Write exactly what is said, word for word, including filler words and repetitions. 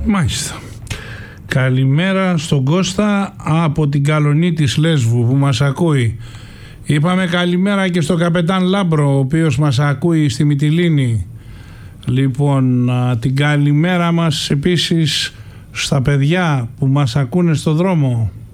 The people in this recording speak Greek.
Μάλιστα. Καλημέρα στον Κώστα από την Καλονή της Λέσβου που μας ακούει. Είπαμε καλημέρα και στον καπετάν Λάμπρο, ο οποίος μας ακούει στη Μυτιλήνη. Λοιπόν, την καλημέρα μας επίσης στα παιδιά που μας ακούνε στο δρόμο.